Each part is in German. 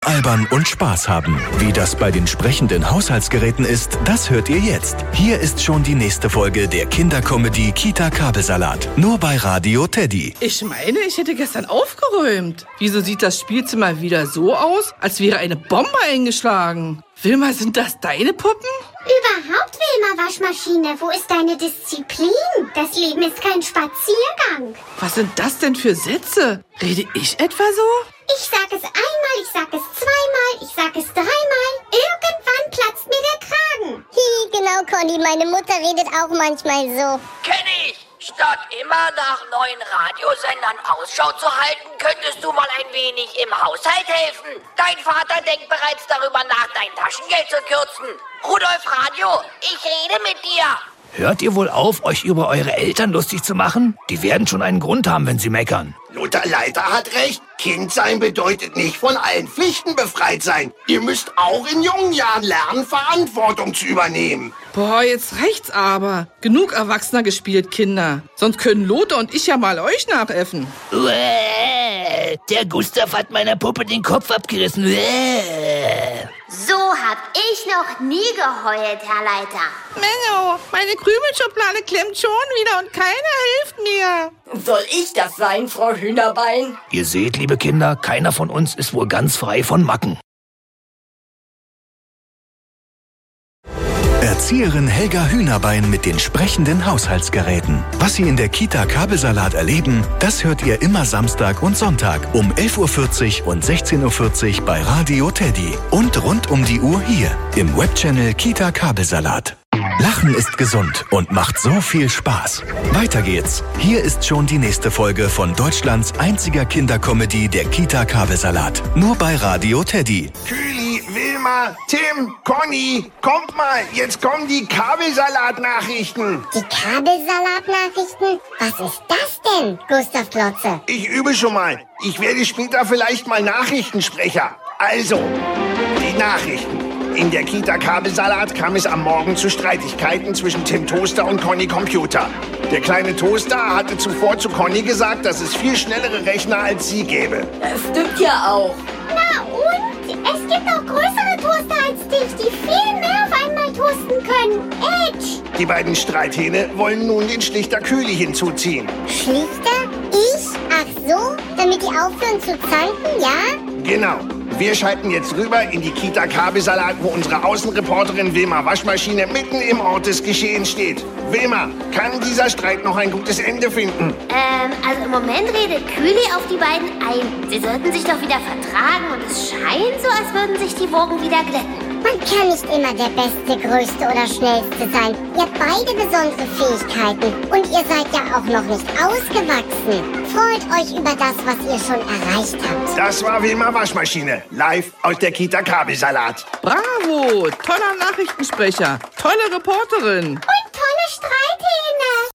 Albern und Spaß haben. Wie das bei den sprechenden Haushaltsgeräten ist, das hört ihr jetzt. Hier ist schon die nächste Folge der Kindercomedy Kita Kabelsalat. Nur bei Radio Teddy. Ich meine, ich hätte gestern aufgeräumt. Wieso sieht das Spielzimmer wieder so aus, als wäre eine Bombe eingeschlagen? Wilma, sind das deine Puppen? Überhaupt, Wilma Waschmaschine, wo ist deine Disziplin? Das Leben ist kein Spaziergang. Was sind das denn für Sätze? Rede ich etwa so? Ich sag es einmal, ich sag es zweimal, ich sag es dreimal. Irgendwann platzt mir der Kragen. Genau, Conny, meine Mutter redet auch manchmal so. Kenn ich! Statt immer nach neuen Radiosendern Ausschau zu halten, könntest du mal ein wenig im Haushalt helfen. Dein Vater denkt bereits darüber nach, dein Taschengeld zu kürzen. Rudolf Radio, ich rede mit dir. Hört ihr wohl auf, euch über eure Eltern lustig zu machen? Die werden schon einen Grund haben, wenn sie meckern. Lothar Leiter hat recht. Kind sein bedeutet nicht von allen Pflichten befreit sein. Ihr müsst auch in jungen Jahren lernen, Verantwortung zu übernehmen. Boah, jetzt reicht's aber. Genug Erwachsener gespielt, Kinder. Sonst können Lothar und ich ja mal euch nachäffen. Der Gustav hat meiner Puppe den Kopf abgerissen. So hab ich noch nie geheult, Herr Leiter. Menno, meine Krümelschublade klemmt schon wieder und keiner hilft mir. Soll ich das sein, Frau Hühnerbein? Ihr seht, liebe Kinder, keiner von uns ist wohl ganz frei von Macken. Erzieherin Helga Hühnerbein mit den sprechenden Haushaltsgeräten. Was Sie in der Kita Kabelsalat erleben, das hört ihr immer Samstag und Sonntag um 11.40 Uhr und 16.40 Uhr bei Radio Teddy. Und rund um die Uhr hier im Webchannel Kita Kabelsalat. Lachen ist gesund und macht so viel Spaß. Weiter geht's. Hier ist schon die nächste Folge von Deutschlands einziger Kindercomedy, der Kita Kabelsalat. Nur bei Radio Teddy. Kühli, Wilma, Tim, Conny, kommt mal, jetzt kommen die Kabelsalat-Nachrichten. Die Kabelsalat-Nachrichten? Was ist das denn, Gustav Klotze? Ich übe schon mal. Ich werde später vielleicht mal Nachrichtensprecher. Also, die Nachrichten. In der Kita Kabelsalat kam es am Morgen zu Streitigkeiten zwischen Tim Toaster und Conny Computer. Der kleine Toaster hatte zuvor zu Conny gesagt, dass es viel schnellere Rechner als sie gäbe. Das stimmt ja auch. Na und? Es gibt auch größere Toaster als dich, die viel mehr auf einmal toasten können. Edge! Die beiden Streithähne wollen nun den Schlichter Kühli hinzuziehen. Schlichter? Ich? Ach so, damit die aufhören zu zanken, ja? Genau. Wir schalten jetzt rüber in die Kita Kabelsalat, wo unsere Außenreporterin Wilma Waschmaschine mitten im Ort des Geschehens steht. Wilma, kann dieser Streit noch ein gutes Ende finden? Also im Moment redet Kühli auf die beiden ein. Sie sollten sich doch wieder vertragen und es scheint so, als würden sich die Wogen wieder glätten. Man kann nicht immer der Beste, Größte oder Schnellste sein. Ihr habt beide besondere Fähigkeiten und ihr seid ja auch noch nicht ausgewachsen. Freut euch über das, was ihr schon erreicht habt. Das war Wilma Waschmaschine, live aus der Kita Kabelsalat. Bravo, toller Nachrichtensprecher, tolle Reporterin. Und tolle Streithähne.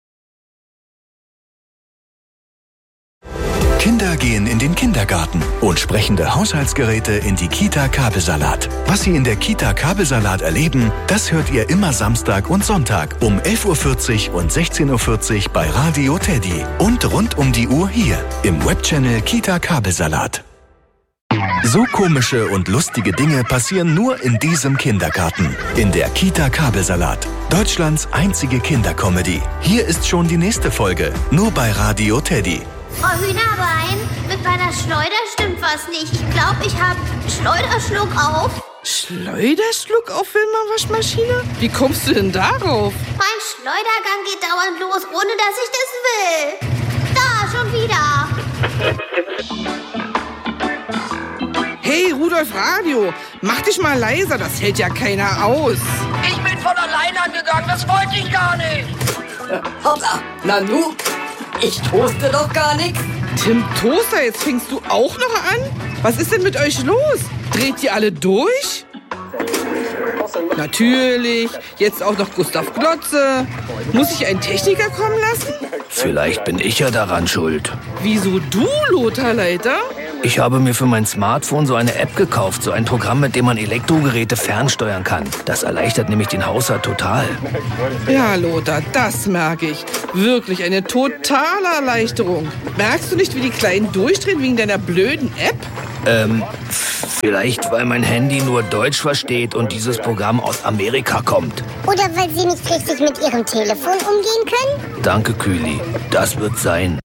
Kinder gehen in den Kindergarten und sprechende Haushaltsgeräte in die Kita Kabelsalat. Was Sie in der Kita Kabelsalat erleben, das hört ihr immer Samstag und Sonntag um 11.40 Uhr und 16.40 Uhr bei Radio Teddy. Und rund um die Uhr hier im Webchannel Kita Kabelsalat. So komische und lustige Dinge passieren nur in diesem Kindergarten. In der Kita Kabelsalat. Deutschlands einzige Kindercomedy. Hier ist schon die nächste Folge. Nur bei Radio Teddy. Frau Hühnerbein, mit meiner Schleuder stimmt was nicht. Ich glaube, ich habe Schleuderschluck auf. Schleuderschluck auf Wilma Waschmaschine? Wie kommst du denn darauf? Mein Schleudergang geht dauernd los, ohne dass ich das will. Da, schon wieder. Hey, Rudolf Radio, mach dich mal leiser, das hält ja keiner aus. Ich bin von allein angegangen, das wollte ich gar nicht. Hoppla, Nanu, ich toaste doch gar nichts. Tim Toaster, jetzt fängst du auch noch an? Was ist denn mit euch los? Dreht ihr alle durch? Natürlich, jetzt auch noch Gustav Klotze. Muss ich einen Techniker kommen lassen? Vielleicht bin ich ja daran schuld. Wieso du, Lothar Leiter? Ich habe mir für mein Smartphone so eine App gekauft, so ein Programm, mit dem man Elektrogeräte fernsteuern kann. Das erleichtert nämlich den Haushalt total. Ja, Lothar, das merke ich. Wirklich eine totale Erleichterung. Merkst du nicht, wie die Kleinen durchdrehen wegen deiner blöden App? Vielleicht, weil mein Handy nur Deutsch versteht und dieses Programm aus Amerika kommt. Oder weil Sie nicht richtig mit Ihrem Telefon umgehen können? Danke, Kühli. Das wird sein.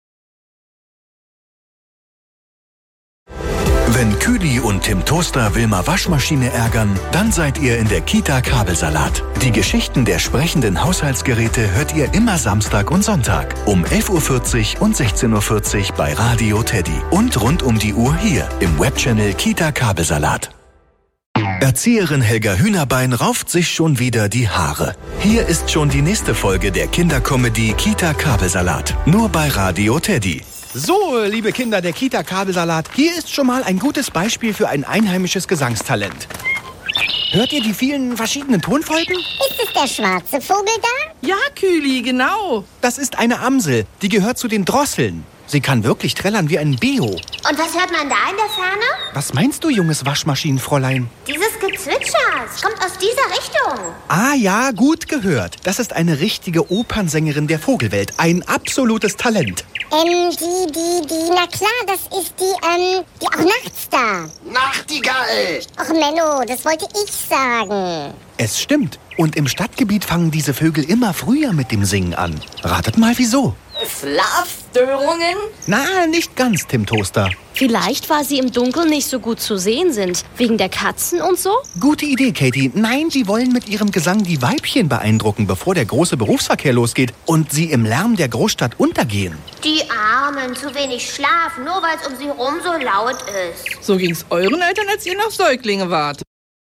Wenn Kühli und Tim Toaster Wilma Waschmaschine ärgern, dann seid ihr in der Kita Kabelsalat. Die Geschichten der sprechenden Haushaltsgeräte hört ihr immer Samstag und Sonntag um 11.40 Uhr und 16.40 Uhr bei Radio Teddy. Und rund um die Uhr hier im Webchannel Kita Kabelsalat. Erzieherin Helga Hühnerbein rauft sich schon wieder die Haare. Hier ist schon die nächste Folge der Kindercomedy Kita Kabelsalat. Nur bei Radio Teddy. So, liebe Kinder der Kita Kabelsalat, hier ist schon mal ein gutes Beispiel für ein einheimisches Gesangstalent. Hört ihr die vielen verschiedenen Tonfolgen? Ist es der schwarze Vogel da? Ja, Kühli, genau. Das ist eine Amsel, die gehört zu den Drosseln. Sie kann wirklich trällern wie ein Beo. Und was hört man da in der Ferne? Was meinst du, junges Waschmaschinenfräulein? Dieses Gezwitscher, es kommt aus dieser Richtung. Ah ja, gut gehört. Das ist eine richtige Opernsängerin der Vogelwelt. Ein absolutes Talent. Na klar, das ist die auch nachts da. Nachtigall! Och Menno, das wollte ich sagen. Es stimmt. Und im Stadtgebiet fangen diese Vögel immer früher mit dem Singen an. Ratet mal, wieso? Schlafstörungen? Na, nicht ganz, Tim Toaster. Vielleicht, weil sie im Dunkeln nicht so gut zu sehen sind. Wegen der Katzen und so? Gute Idee, Katie. Nein, sie wollen mit ihrem Gesang die Weibchen beeindrucken, bevor der große Berufsverkehr losgeht und sie im Lärm der Großstadt untergehen. Die Armen, zu wenig Schlaf, nur weil es um sie rum so laut ist. So ging's euren Eltern, als ihr noch Säuglinge wart.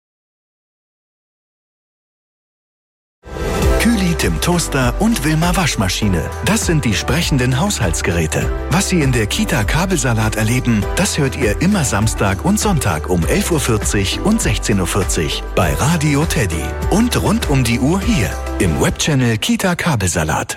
Kühli, Tim Toaster und Wilma Waschmaschine. Das sind die sprechenden Haushaltsgeräte. Was Sie in der Kita Kabelsalat erleben, das hört ihr immer Samstag und Sonntag um 11.40 Uhr und 16.40 Uhr bei Radio Teddy. Und rund um die Uhr hier im Webchannel Kita Kabelsalat.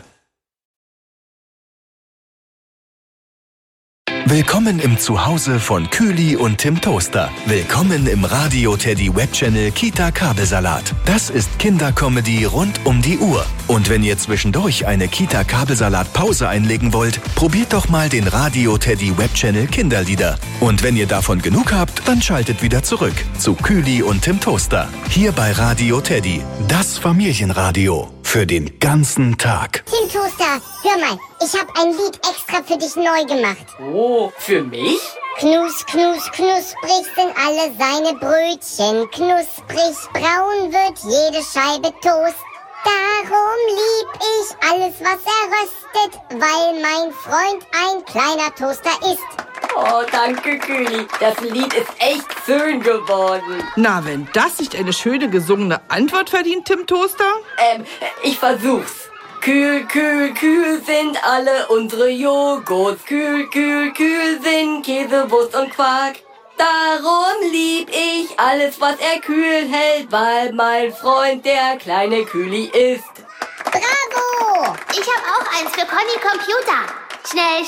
Willkommen im Zuhause von Kühli und Tim Toaster. Willkommen im Radio Teddy Webchannel Kita Kabelsalat. Das ist Kindercomedy rund um die Uhr. Und wenn ihr zwischendurch eine Kita Kabelsalat Pause einlegen wollt, probiert doch mal den Radio Teddy Webchannel Kinderlieder. Und wenn ihr davon genug habt, dann schaltet wieder zurück zu Kühli und Tim Toaster. Hier bei Radio Teddy, das Familienradio für den ganzen Tag. Tim Toaster, hör mal, ich habe ein Lied extra für dich neu gemacht. Oh, für mich? Knus, knus, knusprig sind alle seine Brötchen. Knusprig braun wird jede Scheibe Toast. Darum lieb ich alles, was röstet, weil mein Freund ein kleiner Toaster ist. Oh, danke, Kühli. Das Lied ist echt schön geworden. Na, wenn das nicht eine schöne gesungene Antwort verdient, Tim Toaster? Ich versuch's. Kühl, kühl, kühl sind alle unsere Joghurts. Kühl, kühl, kühl sind Käse, Wurst und Quark. Darum lieb ich alles, was er kühl hält, weil mein Freund der kleine Kühli ist. Bravo! Ich habe auch eins für Conny Computer. Schnell,